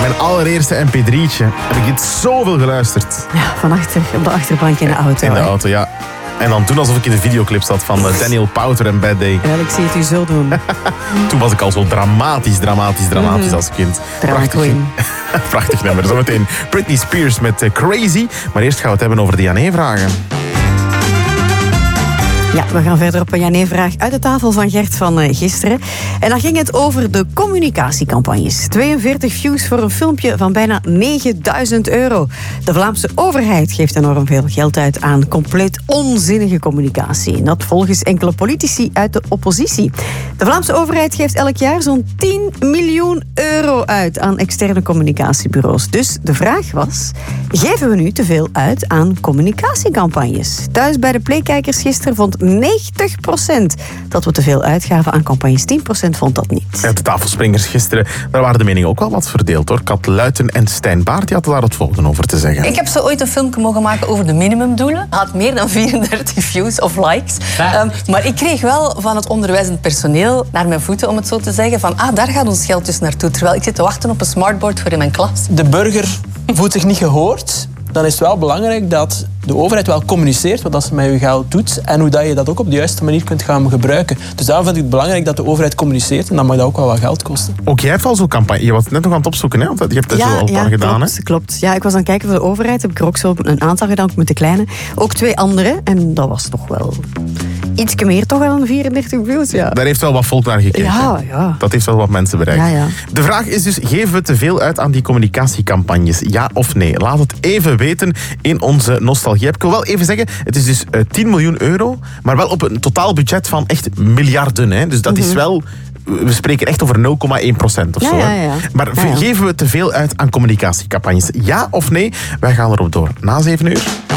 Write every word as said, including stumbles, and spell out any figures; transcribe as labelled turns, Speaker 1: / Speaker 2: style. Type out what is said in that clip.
Speaker 1: mijn allereerste M P drietje heb ik dit zoveel geluisterd.
Speaker 2: Ja, van achter, op de achterbank in de auto.
Speaker 1: In de
Speaker 2: hè.
Speaker 1: auto, ja. En dan toen alsof ik in de videoclip zat van uh, Daniel Powter en Bad Day.
Speaker 2: Wel, ik zie het u zo doen.
Speaker 1: Toen was ik al zo dramatisch, dramatisch, dramatisch
Speaker 2: Mm-hmm.
Speaker 1: als kind.
Speaker 2: Drama
Speaker 1: Prachtig,
Speaker 2: queen.
Speaker 1: prachtig nummer. Zometeen Britney Spears met uh, Crazy. Maar eerst gaan we het hebben over de Ja Nee-vragen.
Speaker 2: Ja, we gaan verder op een ja-nee-vraag uit de tafel van Gert van uh, gisteren. En dan ging het over de communicatiecampagnes. tweeënveertig views voor een filmpje van bijna negenduizend euro. De Vlaamse overheid geeft enorm veel geld uit aan compleet onzinnige communicatie. En dat volgens enkele politici uit de oppositie. De Vlaamse overheid geeft elk jaar zo'n tien miljoen euro uit aan externe communicatiebureaus. Dus de vraag was, geven we nu te veel uit aan communicatiecampagnes? Thuis bij de Playkijkers gisteren vond negentig procent dat we te veel uitgaven aan campagnes. tien procent vond dat niet.
Speaker 1: En de tafelspringers gisteren, daar waren de meningen ook wel wat verdeeld hoor. Kat Luiten en Stijn Baart die hadden daar het volgende over te zeggen.
Speaker 3: Ik heb zo ooit een filmpje mogen maken over de minimumdoelen. Had meer dan vierendertig views of likes.
Speaker 4: Ja.
Speaker 3: Um, maar ik kreeg wel van het onderwijzend personeel naar mijn voeten, om het zo te zeggen, van ah, daar gaat ons geld dus naartoe. Terwijl ik zit te wachten op een smartboard voor in mijn klas.
Speaker 4: De burger voelt zich niet gehoord. Dan is het wel belangrijk dat de overheid wel communiceert wat ze met je geld doet en hoe dat je dat ook op de juiste manier kunt gaan gebruiken. Dus daarom vind ik het belangrijk dat de overheid communiceert en dan mag dat ook wel wat geld kosten.
Speaker 1: Ook jij hebt al zo'n campagne. Je was net nog aan het opzoeken, hè? Want je hebt dat zo al een paar gedaan,
Speaker 2: klopt,
Speaker 1: hè?
Speaker 2: klopt. Ja, ik was aan het kijken voor de overheid. Heb ik er ook zo een aantal gedaan, ook met de kleine. Ook twee andere. En dat was toch wel ietsje meer toch wel dan vierendertig views, ja.
Speaker 1: Daar heeft wel wat volk naar gekeken.
Speaker 2: Ja, ja.
Speaker 1: Dat heeft wel wat mensen bereikt.
Speaker 2: Ja, ja.
Speaker 1: De vraag is dus, geven we te veel uit aan die communicatiecampagnes? Ja of nee? Laat het even weten in onze nostalgie. Ik wil wel even zeggen, het is dus uh, tien miljoen euro, maar wel op een totaalbudget van echt miljarden. Hè? Dus dat
Speaker 2: Mm-hmm.
Speaker 1: is wel... We spreken echt over nul komma één procent of
Speaker 2: Ja,
Speaker 1: zo.
Speaker 2: ja,
Speaker 1: hè.
Speaker 2: ja.
Speaker 1: Maar
Speaker 2: Ja, ja.
Speaker 1: geven we te veel uit aan communicatiecampagnes? Ja of nee? Wij gaan erop door. Na zeven uur.